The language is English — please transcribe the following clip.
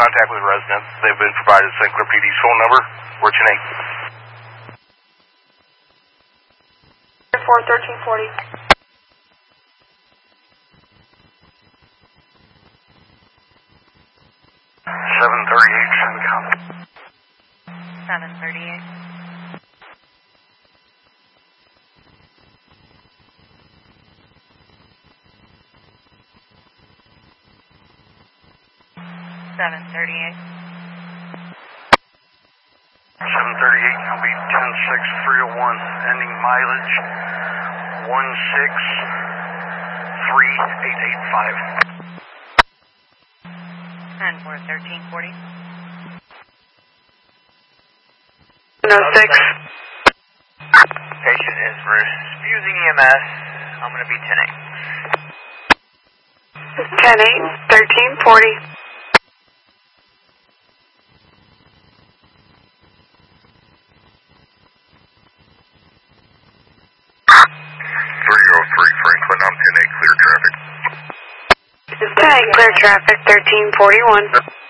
contact with residents. They've been provided St. Clair PD's phone number. What's your name? 1340. 738. 738. 738, will be 106-301, ending mileage 163,885. And for 1340. 106. Patient is refusing EMS. I'm going to be 10-8. 10-8, 1340. 303 Franklin, I'm 10-8, clear traffic. 10-8, clear traffic, 1341.